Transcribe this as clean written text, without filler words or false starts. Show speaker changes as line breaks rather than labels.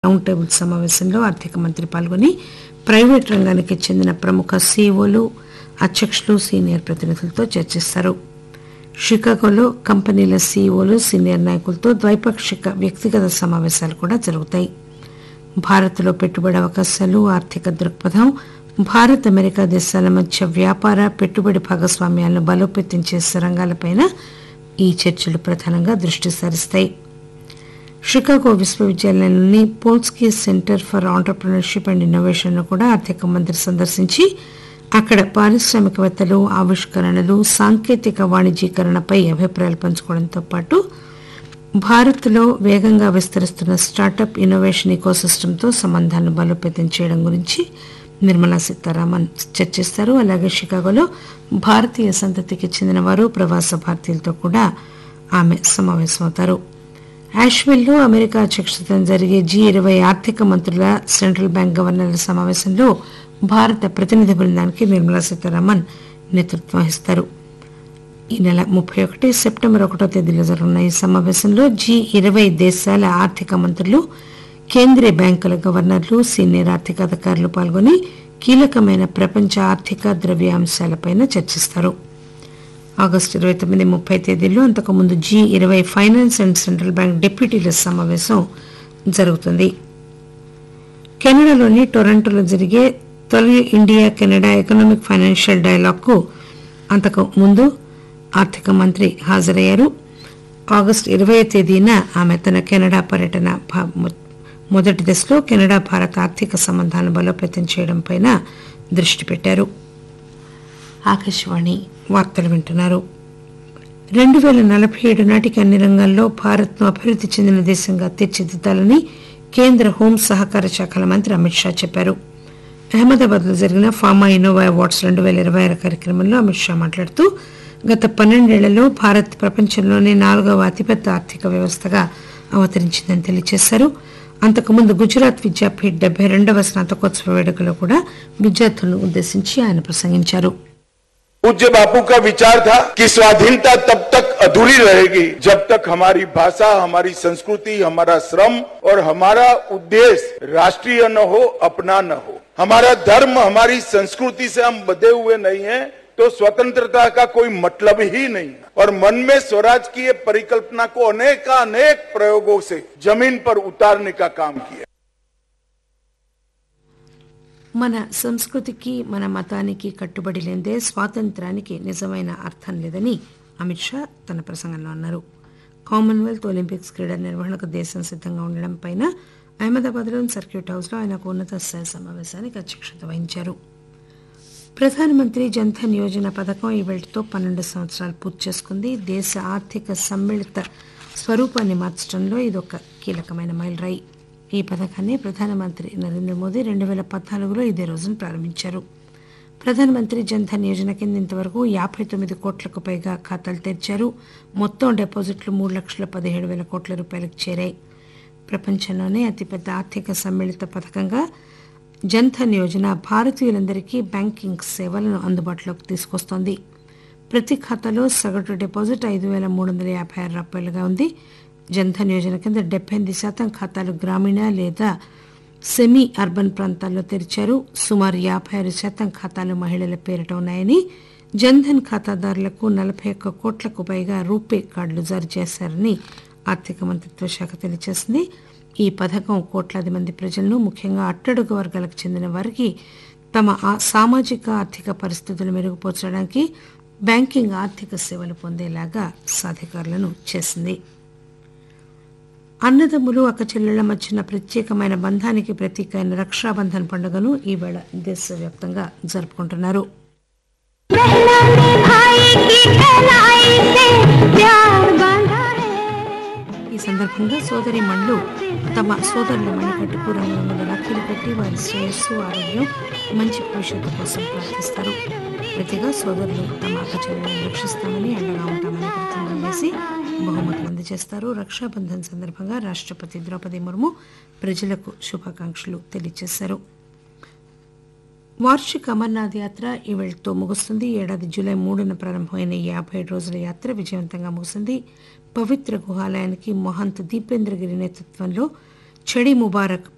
Round table సమావేశంలో ఆర్థిక మంత్రి పాల్గొని ప్రైవేటు రంగానికి చెందిన ప్రముఖ సీఈఓలు, అధ్యక్షులు, సీనియర్ ప్రతినిధులతో చర్చిస్తారు. షికాగోలో కంపెనీల సీఈఓలు, సీనియర్ నాయకులతో ద్వైపాక్షిక వ్యక్తిగత సమావేశాలు కూడా జరుగుతాయి. భారత్లో పెట్టుబడి అవకాశాలు, ఆర్థిక దృక్పథం, భారత్ అమెరికా దేశాల మధ్య వ్యాపార, పెట్టుబడి భాగస్వామ్యాలను బలోపేతం చేసే రంగాలపై ఈ చర్చలు ప్రధానంగా దృష్టి సారిస్తాయి. Chicago విశ్వవిద్యాలయంలోని Polsky centre for entrepreneurship and innovation ను కూడా ఆర్థిక మంత్రి సందర్శించి అక్కడ పారిశ్రామికవేత్తలు, ఆవిష్కరణలు, సాంకేతిక వాణిజ్యీకరణపై అభిప్రాయాలు పంచుకోవడంతో పాటు భారత్లో వేగంగా విస్తరిస్తున్న స్టార్టప్ ఇన్నోవేషన్ ఇకోసిస్టమ్తో సంబంధాలను బలోపేతం చేయడం గురించి నిర్మలా సీతారామన్ చర్చిస్తారు. అలాగే షికాగోలో భారతీయ సంతతికి చెందిన వారు, ప్రవాస భారతీయులతో కూడా ఆమె సమావేశమవుతారు. యాష్విల్లో అమెరికా అధ్యక్షతన జరిగే G20 ఆర్థిక మంత్రుల, సెంట్రల్ బ్యాంక్ గవర్నర్ల సమావేశంలో భారత ప్రతినిధి బృందానికి నిర్మలా సీతారామన్ నేతృత్వం వహిస్తారు. ఈ నెల 31 సెప్టెంబర్ 1వ తేదీలో జరగనున్న ఈ సమావేశంలో G20 దేశాల ఆర్థిక మంత్రులు, కేంద్రీయ బ్యాంకుల గవర్నర్లు, సీనియర్ ఆర్థిక అధికారులు పాల్గొని కీలకమైన ప్రపంచ ఆర్థిక, ద్రవ్య అంశాలపై చర్చిస్తారు. ఆగస్టు 29, 30 తేదీల్లో అంతకుముందు G20 finance and central bank డిప్యూటీల సమావేశం జరుగుతుంది. కెనడాలోని టొరంటోలో జరిగే తొలి India Canada economic financial dialogue కు అంతకు ముందు ఆర్థిక మంత్రి హాజరయ్యారు. ఆగస్టు 20వ తేదీన ఆమె తన కెనడా పర్యటన మొదటి దశలో కెనడా భారత ఆర్థిక సంబంధాలను బలోపేతం చేయడంపై దృష్టి పెట్టారు. ఆకాశవాణి వార్తలు వింటున్నారు. 2047 నాటికి అన్ని రంగాల్లో భారత్ను అభివృద్ధి చెందిన దేశంగా తీర్చిదిద్దాలని కేంద్ర హోం సహకార శాఖల మంత్రి అమిత్ షా చెప్పారు. అహ్మదాబాద్లో జరిగిన ఫార్మా ఇన్నోవా అవార్డ్స్ 2026 కార్యక్రమంలో అమిత్ షా మాట్లాడుతూ గత 12 ఏళ్లలో భారత్ ప్రపంచంలోనే 4వ అతిపెద్ద ఆర్థిక వ్యవస్థగా అవతరించిందని తెలియజేశారు. అంతకుముందు గుజరాత్ విద్యాపీఠ్ 72వ స్నాతకోత్సవ వేడుకలో కూడా విద్యార్థులను ఉద్దేశించి ఆయన ప్రసంగించారు.
पूज्य बापू का विचार था कि स्वाधीनता तब तक अधूरी रहेगी जब तक हमारी भाषा, हमारी संस्कृति, हमारा श्रम और हमारा उद्देश्य राष्ट्रीय न हो, अपना न हो. हमारा धर्म, हमारी संस्कृति से हम बंधे हुए नहीं हैं तो स्वतंत्रता का कोई मतलब ही नहीं. और मन में स्वराज की ये परिकल्पना को अनेक प्रयोगों से जमीन पर उतारने का काम किया.
మన సంస్కృతికి, మన మతానికి కట్టుబడి లేనిదే స్వాతంత్రానికి నిజమైన అర్థం లేదని అమిత్ షా తన ప్రసంగంలో అన్నారు. కామన్వెల్త్, ఒలింపిక్స్ క్రీడల నిర్వహణకు దేశం సిద్ధంగా ఉండడంపై అహ్మదాబాద్లోని సర్క్యూట్ హౌస్లో ఆయన ఒక ఉన్నత స్థాయి సమావేశానికి అధ్యక్షత వహించారు. ప్రధానమంత్రి జన్ధన్ యోజన పథకం ఈ వేళతో 12 సంవత్సరాలు పూర్తి చేసుకుంది. దేశ ఆర్థిక సమ్మిళిత స్వరూపాన్ని మార్చడంలో ఇదొక కీలకమైన మైలురాయి. ఈ పథకాన్ని ప్రధానమంత్రి నరేంద్ర మోదీ 2014లో ఇదే రోజున ప్రారంభించారు. ప్రధానమంత్రి జన్ధన్ యోజన కింద ఇంతవరకు 59 కోట్లకు పైగా ఖాతాలు తెరిచారు. మొత్తం డిపాజిట్లు 3,17,000 కోట్ల రూపాయలకు చేరాయి. ప్రపంచంలోనే అతిపెద్ద ఆర్థిక సమ్మిళిత పథకంగా జన్ధన్ యోజన భారతీయులందరికీ బ్యాంకింగ్ సేవలను అందుబాటులోకి తీసుకొస్తోంది. ప్రతి ఖాతాలో సగటు డిపాజిట్ 5,356 రూపాయలుగా ఉంది. జన్ధన్ యోజన కింద 78% ఖాతాలు గ్రామీణ లేదా సెమీ అర్బన్ ప్రాంతాల్లో తెరిచారు. సుమారు 56% ఖాతాలు మహిళల పేరిట ఉన్నాయని, జన్ధన్ ఖాతాదారులకు 41 కోట్లకు పైగా రూపే కార్డులు జారీ చేశారని ఆర్థిక మంత్రిత్వ శాఖ తెలియజేసింది. ఈ పథకం కోట్లాది మంది ప్రజలను, ముఖ్యంగా అట్టడుగు వర్గాలకు చెందిన వారికి తమ సామాజిక, ఆర్థిక పరిస్థితులు మెరుగుపరచడానికి బ్యాంకింగ్, ఆర్థిక సేవలు పొందేలాగా సాధికారులను చేసింది. అన్నదమ్ములు, అక్కచెల్లెళ్ల మధ్యన ప్రత్యేకమైన బంధానికి ప్రతీక అయిన రక్షాబంధన్ పండుగను ఈవేళ దేశవ్యాప్తంగా జరుపుకుంటున్నారు. ఈ సందర్భంగా సోదరీమణులు తమ సోదరుల మణికట్టుకు రంగురంగుల రాఖీలు కట్టి వారి శ్రేయస్సు, ఆరోగ్యం, మంచి భవిష్యత్తు కోసం ప్రార్థిస్తారు. ప్రతిగా సోదరులు తమ అక్కచెల్లెలను రక్షిస్తామని, అండగా ఉంటామని ప్రతిజ్ఞ చేసి బహుమతులు అందజేస్తారు. రక్షాబంధన్ సందర్భంగా రాష్ట్రపతి ద్రౌపది ముర్ము ప్రజలకు శుభాకాంక్షలు తెలియజేశారు. వార్షిక అమర్నాథ్ యాత్ర ఈ వేళతో ముగుస్తుంది. ఏడాది జూలై 3న ప్రారంభమైన 57 రోజుల యాత్ర విజయవంతంగా ముగిసింది. పవిత్ర గుహాలయానికి మహంత్ దీపేంద్రగిరి నేతృత్వంలో చెడి ముబారక్